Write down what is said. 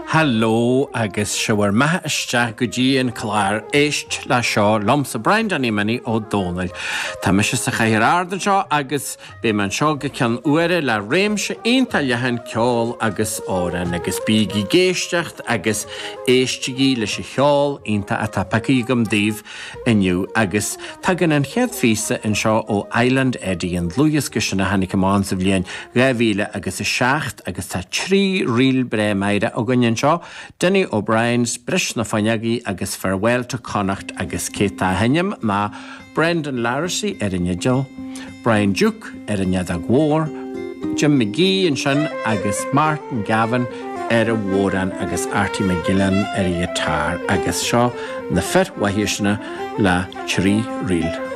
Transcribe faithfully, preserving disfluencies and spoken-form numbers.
Hello, agus siwr maith isteach go dtí an chláir éist le seo lomsa Brian Danny Mini ó Dónail. Tá mis is a chair arda seo agus bé man seo go cean uaire le réimse aonta lehan ceol agus óran agus bígi géisteacht agus éistigí leis a cheol aonta atá pacaí gom daobh inniu agus tá gan an chead físa in seo ó Island Eddie an Lúias go sinna hanig amán sa bhliain gaibhíle agus a seacht agus tá trí riil bre maire ó gannin seo Denny O'Brien's bris na fanneagaí agus farewell to Connacht agus Céta Henim má Brendan Larissy ar an Jill, Brian Duke ar an Iad Agwar, Jim McGee an sin agus Martin Gavin ar a Warren agus Artie McGillan ar a Tar agus seo na fit wahiisna le trí riil.